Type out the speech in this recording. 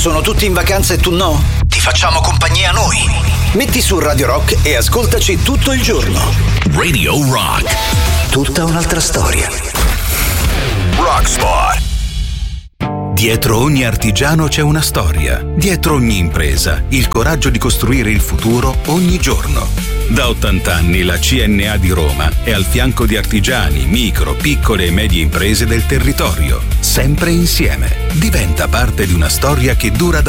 Sono tutti in vacanza e tu no? Ti facciamo compagnia noi. Metti su Radio Rock e ascoltaci tutto il giorno. Radio Rock. Tutta un'altra storia. Rockspot. Dietro ogni artigiano c'è una storia. Dietro ogni impresa, il coraggio di costruire il futuro ogni giorno. Da 80 anni la CNA di Roma è al fianco di artigiani, micro, piccole e medie imprese del territorio. Sempre insieme. Diventa parte di una storia che dura da